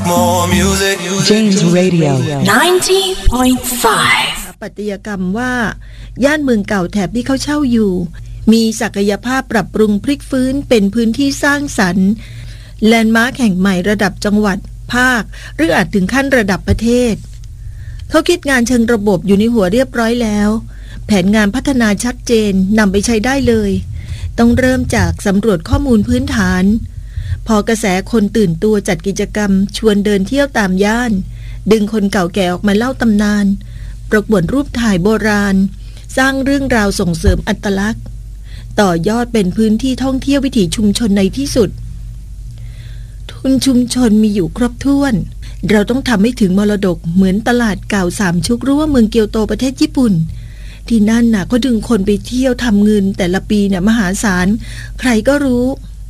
more music. James Radio 90.5 ปัตยกรรมว่าย่านเมืองเก่าแถบที่เขาเช่าอยู่มีศักยภาพปรับปรุงพลิกฟื้นเป็นพื้นที่สร้างสรรค์แลนด์มาร์คแห่งใหม่ระดับจังหวัดภาคหรืออาจถึงขั้นระดับประเทศเขาคิดงานเชิงระบบอยู่ในหัวเรียบร้อยแล้วแผนงานพัฒนาชัดเจนนำไปใช้ได้เลยต้องเริ่มจากสำรวจข้อมูลพื้นฐานพอกระแสคนตื่นตัวจัดกิจกรรมชวนเดินเที่ยวตามย่านดึงคนเก่าแก่ออกมาเล่าตำนานประกวดรูปถ่ายโบราณสร้างเรื่องราวส่งเสริมอัตลักษณ์ต่อยอดเป็นพื้นที่ท่องเที่ยววิถีชุมชนในที่สุดทุนชุมชนมีอยู่ครบถ้วนเราต้องทำให้ถึงมรดกเหมือนตลาดเก่า3 ชุกรั้วเมืองเกียวโตประเทศญี่ปุ่นที่นั่นน่ะก็ดึงคนไปเที่ยวทำเงินแต่ละปีน่ะมหาศาลใครก็รู้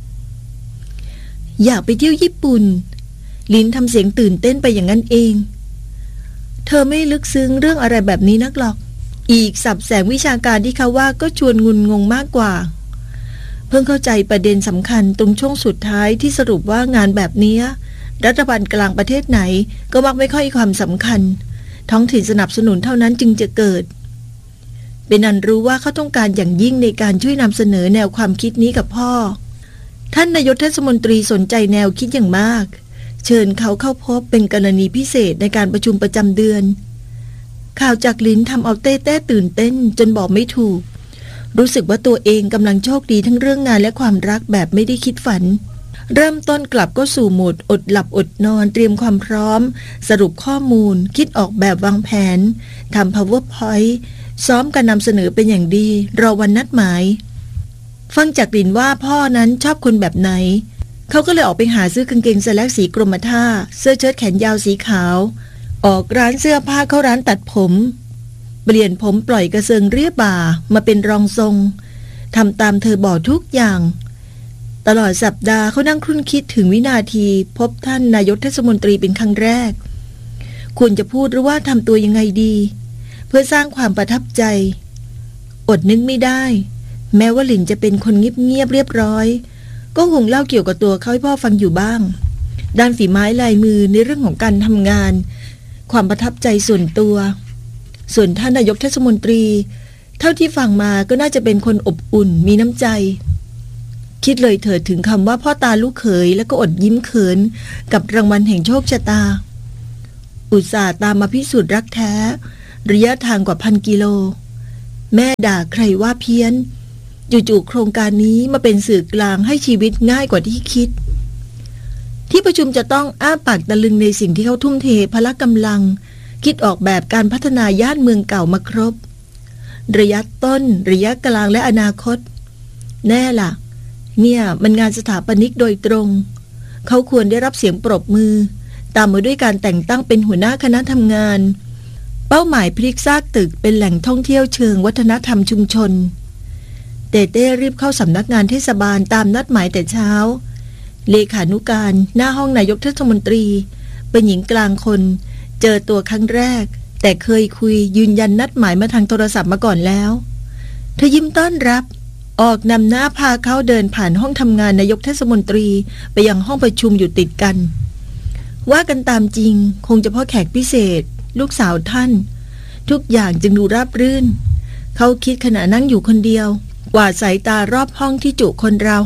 อยากไปเที่ยวญี่ปุ่นลิ้นทำเสียงตื่นเต้นไปอย่างนั้นเองเธอไม่ลึกซึ้งเรื่องอะไรแบบนี้นักหรอกอีกสับแสงวิชาการที่เขาว่าก็ชวนงุนงงมากกว่าเพิ่งเข้าใจประเด็นสำคัญตรงช่วงสุดท้ายที่สรุปว่างานแบบนี้รัฐบาลกลางประเทศไหนก็มักไม่ค่อยให้ความสำคัญท้องถิ่นสนับสนุนเท่านั้นจึงจะเกิดเป็นอันรู้ว่าเขาต้องการอย่างยิ่งในการช่วยนำเสนอแนวความคิดนี้กับพ่อท่านนายกเทศมนตรีสนใจแนวคิดอย่างมากเชิญเขาเข้าพบเป็นกรณีพิเศษในการประชุมประจำเดือนข่าวจากลิ้นทำเอาเต้ตื่นเต้นจนบอกไม่ถูกรู้สึกว่าตัวเองกำลังโชคดีทั้งเรื่องงานและความรักแบบไม่ได้คิดฝันเริ่มต้นกลับก็สู่โหมดอดหลับอดนอนเตรียมความพร้อมสรุปข้อมูลคิดออกแบบวางแผนทำ PowerPoint ซ้อมการนำเสนอเป็นอย่างดีรอวันนัดหมายฟังจากลิ้นว่าพ่อนั้นชอบคนแบบไหนเขาก็เลยออกไปหาซื้อกางเกงสแลกสีกรมท่าเสื้อเชิ้ตแขนยาวสีขาวออกร้านเสื้อผ้าเข้าร้านตัดผมเปลี่ยนผมปล่อยกระเซิงเรียบบ่ามาเป็นรองทรงทำตามเธอบอกทุกอย่างตลอดสัปดาห์เขานั่งครุ่นคิดถึงวินาทีพบท่านนายกเทศมนตรีเป็นครั้งแรกควรจะพูดหรือว่าทำตัวยังไงดีเพื่อสร้างความประทับใจอดนึกไม่ได้แม้ว่าหลินจะเป็นคนเงียบเรียบร้อยก็คงเล่าเกี่ยวกับตัวเขาให้พ่อฟังอยู่บ้างด้านฝีไม้ลายมือในเรื่องของการทำงานความประทับใจส่วนตัวส่วนท่านนายกเทศมนตรีเท่าที่ฟังมาก็น่าจะเป็นคนอบอุ่นมีน้ำใจคิดเลยเถิดถึงคำว่าพ่อตาลูกเขยแล้วก็อดยิ้มเขินกับรางวัลแห่งโชคชะตาอุตส่าห์ตามมาพิสูจน์รักแท้ระยะทางกว่า1,000 กิโลแม่ด่าใครว่าเพี้ยนจู่ๆโครงการนี้มาเป็นสื่อกลางให้ชีวิตง่ายกว่าที่คิดที่ประชุมจะต้องอ้าปากตะลึงในสิ่งที่เขาทุ่มเทพละกำลังคิดออกแบบการพัฒนาย่านเมืองเก่ามาครบระยะต้นระยะกลางและอนาคตแน่ล่ะเนี่ยมันงานสถาปนิกโดยตรงเขาควรได้รับเสียงปรบมือตามมาด้วยการแต่งตั้งเป็นหัวหน้าคณะทำงานเป้าหมายพลิกซากตึกเป็นแหล่งท่องเที่ยวเชิงวัฒนธรรมชุมชนเต้รีบเข้าสำนักงานเทศบาลตามนัดหมายแต่เช้าเลขานุการหน้าห้องนายกเทศมนตรีเป็นหญิงกลางคนเจอตัวครั้งแรกแต่เคยคุยยืนยันนัดหมายมาทางโทรศัพท์มาก่อนแล้วเธอยิ้มต้อนรับออกนำหน้าพาเขาเดินผ่านห้องทำงานนายกเทศมนตรีไปยังห้องประชุมอยู่ติดกันว่ากันตามจริงคงจะพ่อแขกพิเศษลูกสาวท่านทุกอย่างจึงดูราบรื่นเขาคิดขณะนั่งอยู่คนเดียวกวาดสายตารอบห้องที่จุคนราว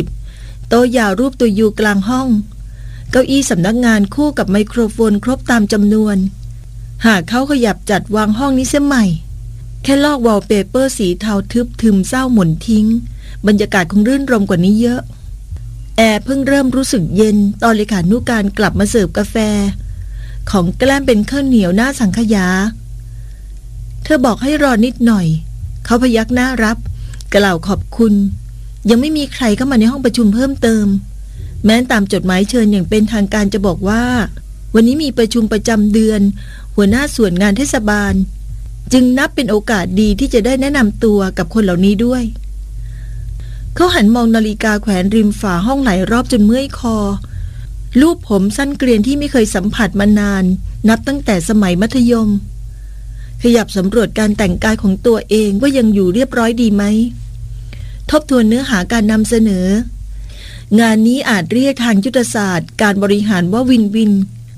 50โต๊ะยาวรูปตัวยูกลางห้องเก้าอี้สำนักงานคู่กับไมโครโฟนครบตามจำนวนหากเขาขยับจัดวางห้องนี้เสียใหม่แค่ลอกวอลเปเปอร์สีเทาทึบทึมเศร้าหม่นทิ้งบรรยากาศคงรื่นรมกว่านี้เยอะแอร์เพิ่งเริ่มรู้สึกเย็นตอนเลขานุการกลับมาเสิร์ฟกาแฟของแกล้มเป็นข้าวเหนียวหน้าสังขยาเธอบอกให้รอนิดหน่อยเขาพยักหน้ารับกล่าวขอบคุณยังไม่มีใครเข้ามาในห้องประชุมเพิ่มเติมแม้ตามจดหมายเชิญอย่างเป็นทางการจะบอกว่าวันนี้มีประชุมประจำเดือนหัวหน้าส่วนงานเทศบาลจึงนับเป็นโอกาสดีที่จะได้แนะนำตัวกับคนเหล่านี้ด้วยเขาหันมองนาฬิกาแขวนริมฝาห้องหลายรอบจนเมื่อยคอลูบผมสั้นเกรียนที่ไม่เคยสัมผัสมานานนับตั้งแต่สมัยมัธยมขยับสำรวจการแต่งกายของตัวเองว่ายังอยู่เรียบร้อยดีไหมทบทวนเนื้อหาการนำเสนองานนี้อาจเรียกทางยุทธศาสตร์การบริหารว่าวินวิน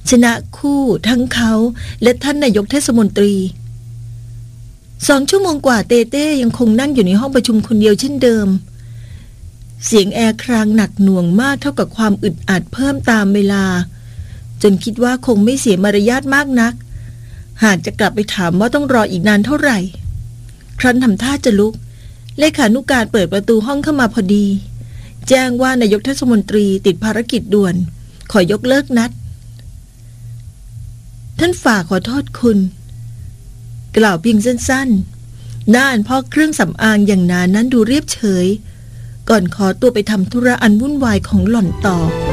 ชนะคู่ทั้งเขาและท่านนายกเทศมนตรี2 ชั่วโมงกว่าเต้เต้ยังคงนั่งอยู่ในห้องประชุมคนเดียวเช่นเดิมเสียงแอร์ครางหนักหน่วงมากเท่ากับความอึดอัดเพิ่มตามเวลาจนคิดว่าคงไม่เสียมารยาทมากนักหากจะกลับไปถามว่าต้องรออีกนานเท่าไหร่ครั้นทำท่าจะลุกเลขานุการเปิดประตูห้องเข้ามาพอดีแจ้งว่านายกเทศมนตรีติดภารกิจด่วนขอยกเลิกนัดท่านฝ่าขอโทษคุณกล่าวเพียงสั้นๆด้านพ่อเครื่องสำอางอย่างนานั้นดูเรียบเฉยก่อนขอตัวไปทำธุระอันวุ่นวายของหล่อนต่อ